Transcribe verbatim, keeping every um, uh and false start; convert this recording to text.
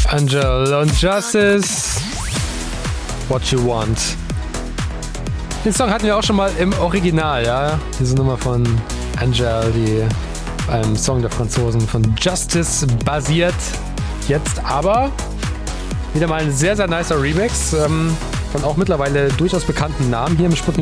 Angel und Justice. What You Want. Den Song hatten wir auch schon mal im Original, ja. Diese Nummer von Angel, die beim Song der Franzosen von Justice basiert. Jetzt aber wieder mal ein sehr, sehr nicer Remix ähm, von auch mittlerweile durchaus bekannten Namen hier im Sputnik